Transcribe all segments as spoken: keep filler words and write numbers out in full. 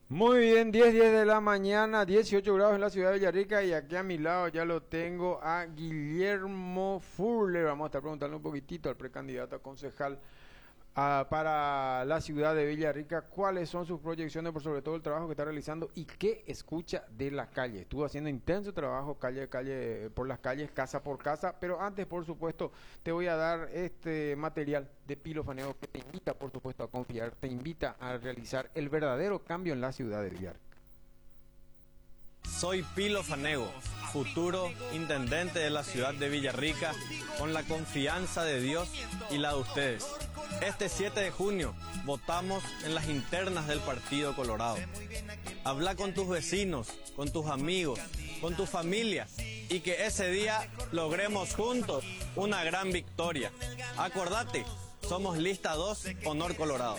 Muy bien, diez diez de la mañana, dieciocho grados en la ciudad de Villarrica y aquí a mi lado ya lo tengo a Guillermo Furler. Vamos a estar preguntando un poquitito al precandidato a concejal ah, para la ciudad de Villarrica cuáles son sus proyecciones por sobre todo el trabajo que está realizando y qué escucha de la calle. Estuvo haciendo intenso trabajo calle a calle por las calles, casa por casa, pero antes por supuesto te voy a dar este material de Pilo Fanego que te invita por supuesto a confiar, te invita a realizar el verdadero cambio en la ciudad de Villarrica. Soy Pilo Fanego, futuro intendente de la ciudad de Villarrica, con la confianza de Dios y la de ustedes. Este siete de junio votamos en las internas del Partido Colorado. Habla con tus vecinos, con tus amigos, con tu familia y que ese día logremos juntos una gran victoria. Acordate, somos lista dos, Honor Colorado.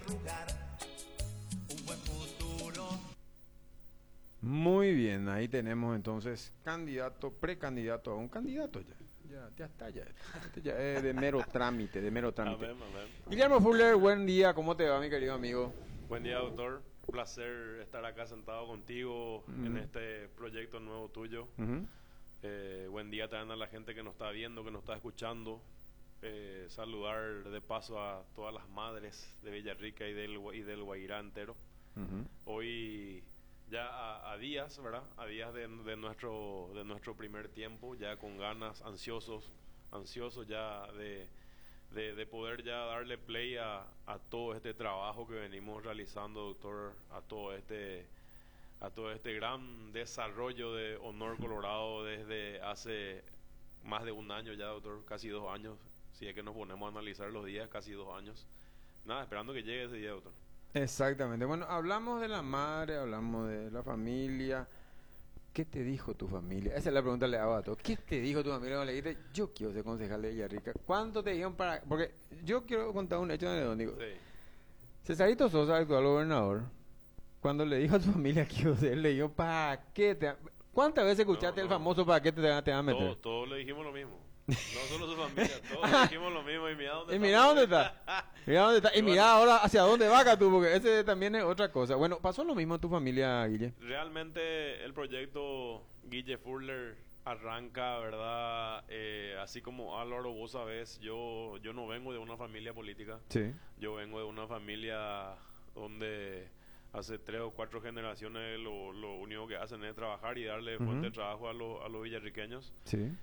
Muy bien, ahí tenemos entonces candidato, precandidato a un candidato ya. Ya, ya está, ya. Este ya es de mero trámite, de mero trámite. Amén, amén. Guillermo Fuller, buen día, ¿cómo te va, mi querido amigo? Buen día, doctor. Un placer estar acá sentado contigo uh-huh. en este proyecto nuevo tuyo. Uh-huh. Eh, buen día también a la gente que nos está viendo, que nos está escuchando. Eh, saludar de paso a todas las madres de Villarrica y del, y del Guairá entero. Uh-huh. Hoy ya a, a días, ¿verdad? A días de, de nuestro de nuestro primer tiempo, ya con ganas, ansiosos, ansiosos ya de, de, de poder ya darle play a, a todo este trabajo que venimos realizando, doctor, a todo este a todo este gran desarrollo de Honor Colorado desde hace más de un año ya, doctor, casi dos años, si es que nos ponemos a analizar los días, casi dos años. Nada, esperando que llegue ese día, doctor. Exactamente. Bueno, hablamos de la madre, hablamos de la familia. ¿Qué te dijo tu familia? Esa es la pregunta que le hago a todos. ¿Qué te dijo tu familia cuando le dijiste, yo quiero ser concejal de Villarrica? ¿Cuánto te dijeron para...? Porque yo quiero contar un hecho de donde digo. Sí. Cesarito Sosa, actual gobernador, cuando le dijo a tu familia que quiero ser, le dijo, ¿para qué te...? ¿Cuántas veces escuchaste no, no, el famoso para qué te, te van a meter? Todos todo le dijimos lo mismo. No solo su familia, todos le dijimos lo mismo. Y mira dónde y está. Mira dónde está. Mira dónde está. Y, y mira bueno, ahora hacia dónde va tú, porque ese también es otra cosa. Bueno, ¿pasó lo mismo en tu familia, Guille? Realmente el proyecto Guille Furler arranca, ¿verdad? Eh, así como Álvaro, vos sabés, yo, yo no vengo de una familia política. Sí. Yo vengo de una familia donde hace tres o cuatro generaciones lo, lo único que hacen es trabajar y darle fuente uh-huh. de trabajo a, lo, a los villarriqueños. Sí.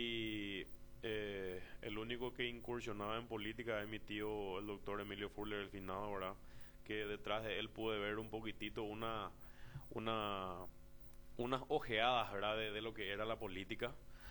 Y eh, el único que incursionaba en política es mi tío, el doctor Emilio Furler, el finado, ¿verdad? Que detrás de él pude ver un poquitito una, una, unas ojeadas, ¿verdad? De, de lo que era la política.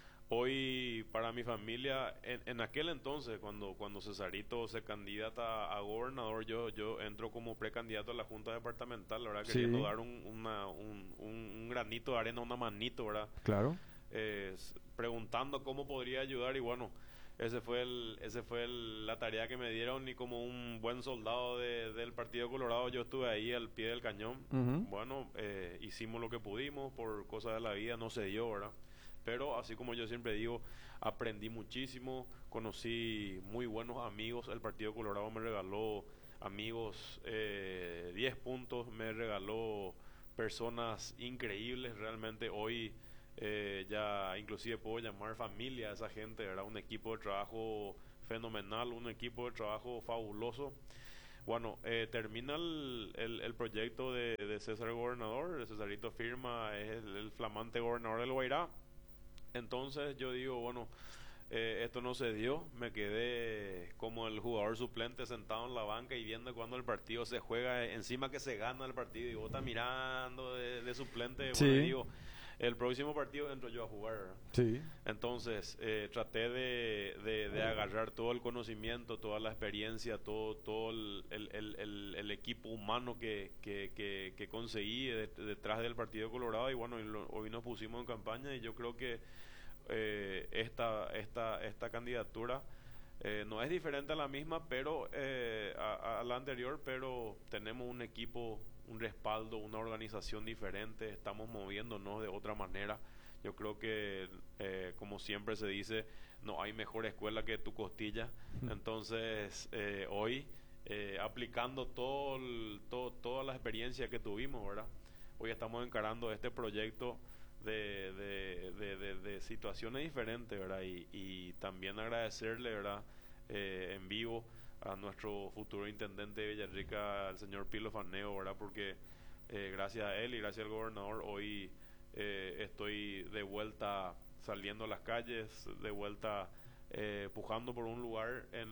Hoy, para mi familia, en, en aquel entonces, cuando, cuando Cesarito se candidata a gobernador, yo, yo entro como precandidato a la Junta Departamental, ¿verdad? Sí. Queriendo dar un, una, un, un, un granito de arena, una manito, ¿verdad? Claro. Eh, preguntando cómo podría ayudar y bueno, ese fue el, ese fue el, la tarea que me dieron y como un buen soldado de, del Partido Colorado yo estuve ahí al pie del cañón. Uh-huh. Bueno, eh, hicimos lo que pudimos, por cosas de la vida no se dio, ¿verdad? Pero así como yo siempre digo, aprendí muchísimo, conocí muy buenos amigos, el Partido Colorado me regaló amigos, eh, diez puntos, me regaló personas increíbles, realmente hoy eh, ya inclusive puedo llamar familia a esa gente, ¿verdad? Un equipo de trabajo fenomenal, un equipo de trabajo fabuloso. Bueno, eh, termina el, el, el proyecto de, de César Gobernador, el Cesarito firma, es el, el flamante gobernador del Guairá. Entonces yo digo, bueno, eh, esto no se dio, me quedé como el jugador suplente sentado en la banca y viendo cuando el partido se juega, encima que se gana el partido y vos estás mirando de, de suplente, sí. Bueno, digo, el próximo partido entro yo a jugar, ¿verdad? Sí. Entonces eh, traté de, de, de agarrar todo el conocimiento, toda la experiencia, todo todo el, el, el, el equipo humano que, que, que, que conseguí de, detrás del Partido Colorado y bueno, y lo, hoy nos pusimos en campaña y yo creo que eh, esta, esta, esta candidatura eh, no es diferente a la misma, pero eh, a, a la anterior, pero tenemos un equipo, un respaldo, una organización diferente, estamos moviéndonos de otra manera. Yo creo que, eh, como siempre se dice, no hay mejor escuela que tu costilla. Entonces, eh, hoy, eh, aplicando todo, el, todo, todas las experiencia que tuvimos, ¿verdad? Hoy estamos encarando este proyecto de, de, de, de, de situaciones diferentes, ¿verdad? Y, y también agradecerle, ¿verdad? Eh, en vivo a nuestro futuro intendente de Villarrica, el señor Pilo Faneo, ¿verdad? Porque eh, gracias a él y gracias al gobernador hoy eh, estoy de vuelta saliendo a las calles, de vuelta eh, pujando por un lugar en,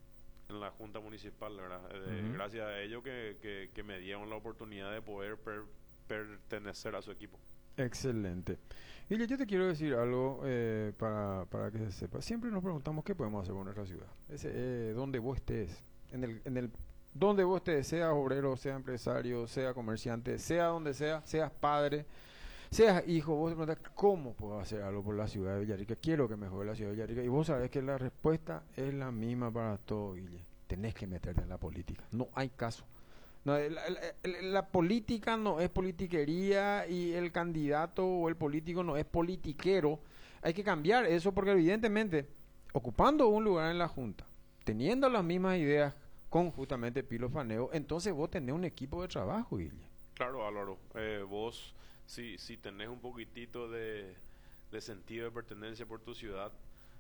en la Junta Municipal, ¿verdad? Eh, uh-huh. Gracias a ellos que, que, que me dieron la oportunidad de poder per, pertenecer a su equipo. Excelente. Y yo te quiero decir algo eh, para, para que se sepa. Siempre nos preguntamos qué podemos hacer con nuestra ciudad. Ese, eh, donde vos estés, en el, en el, donde vos estés, seas obrero, sea empresario, sea comerciante, sea donde sea, seas padre, seas hijo, vos te preguntas cómo puedo hacer algo por la ciudad de Villarrica. Quiero que mejore la ciudad de Villarrica. Y vos sabés que la respuesta es la misma para todo, Guille. Tenés que meterte en la política. No hay caso. No, la, la, la política no es politiquería y el candidato o el político no es politiquero. Hay que cambiar eso porque evidentemente ocupando un lugar en la Junta, teniendo las mismas ideas con justamente Pilo Faneo, entonces vos tenés un equipo de trabajo, Guille. Claro, Álvaro. Eh, vos, si, si tenés un poquitito de, de sentido de pertenencia por tu ciudad,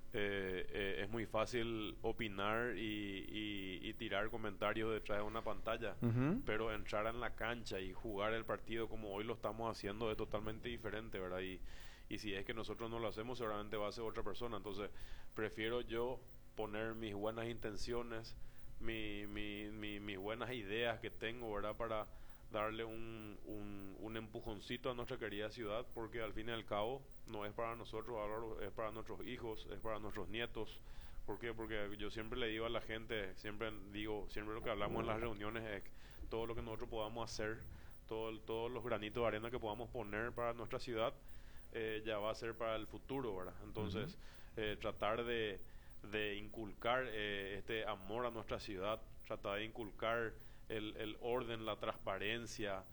Eh, eh, es muy fácil opinar y, y, y tirar comentarios detrás de una pantalla, uh-huh. pero entrar en la cancha y jugar el partido como hoy lo estamos haciendo es totalmente diferente, ¿verdad? Y, y si es que nosotros no lo hacemos, seguramente va a ser otra persona. Entonces, prefiero yo poner mis buenas intenciones, mi, mi, mi, mis buenas ideas que tengo, ¿verdad? Para darle un, un, un empujoncito a nuestra querida ciudad, porque al fin y al cabo no es para nosotros, es para nuestros hijos, es para nuestros nietos. ¿Por qué? Porque yo siempre le digo a la gente, siempre digo, siempre lo que hablamos en las reuniones es todo lo que nosotros podamos hacer, todo, todos los granitos de arena que podamos poner para nuestra ciudad, eh, ya va a ser para el futuro, ¿verdad? Entonces, uh-huh. eh, tratar de, de inculcar eh, este amor a nuestra ciudad, tratar de inculcar El, el orden, la transparencia,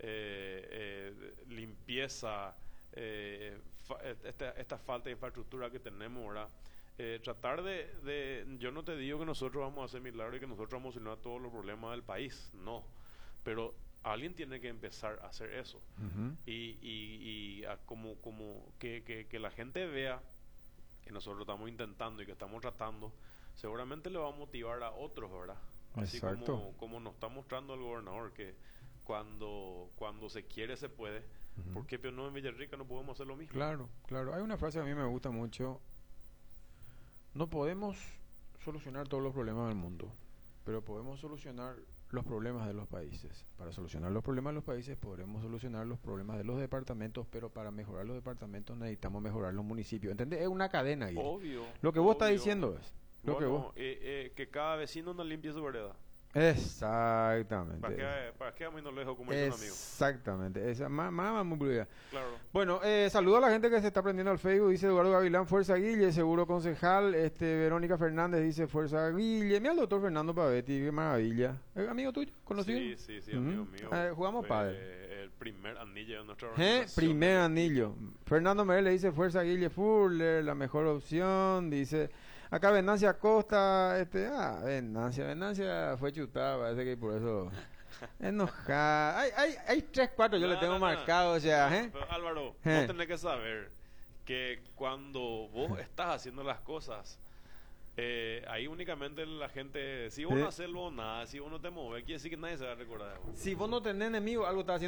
eh, eh, limpieza, eh, fa, esta, esta falta de infraestructura que tenemos, ¿verdad? Eh, tratar de, de, yo no te digo que nosotros vamos a hacer milagros y que nosotros vamos a solucionar todos los problemas del país, no, pero alguien tiene que empezar a hacer eso. Uh-huh. y, y, y a como, como que, que, que la gente vea que nosotros estamos intentando y que estamos tratando, seguramente le va a motivar a otros, ¿verdad? Así Exacto. como, como nos está mostrando el gobernador, que cuando cuando se quiere se puede. Uh-huh. ¿Por qué pero no en Villarrica no podemos hacer lo mismo? Claro, claro. Hay una frase que a mí me gusta mucho. No podemos solucionar todos los problemas del mundo, pero podemos solucionar los problemas de los países. Para solucionar los problemas de los países podremos solucionar los problemas de los departamentos, pero para mejorar los departamentos necesitamos mejorar los municipios. ¿Entendés? Es una cadena ahí. Obvio. Lo que vos obvio. estás diciendo es... Lo bueno, que, vos... eh, eh, que cada vecino no limpie su vereda. Exactamente. ¿Para qué, para qué a mí no lo dejo como dice un amigo? Exactamente. Esa más, más muy buena. Claro. Bueno, eh, saludo a la gente que se está prendiendo al Facebook. Dice Eduardo Gavilán, Fuerza Guille, seguro concejal. Este Verónica Fernández dice Fuerza Guille. Mira al doctor Fernando Pavetti, qué maravilla. ¿Es amigo tuyo? ¿Conocido? Sí, sí, sí, uh-huh. amigo mío. Eh, jugamos padre. El primer anillo de nuestra organización. ¿Eh? Primer anillo. Fernando Merel le dice Fuerza Guille Fuller, la mejor opción. Dice... Acá Venancia Costa, este, ah, Venancia, Venancia fue chutada, parece que por eso enojada. Hay, hay, hay tres, cuatro, yo no, le tengo no, marcado, no. O sea, ¿eh? Pero Álvaro, ¿Eh? Vos tenés que saber que cuando vos estás haciendo las cosas, eh, ahí únicamente la gente, si vos ¿Eh? no haces nada, si vos no te mueves, quiere decir que nadie se va a recordar de vos. Si vos no tenés enemigo, algo estás haciendo.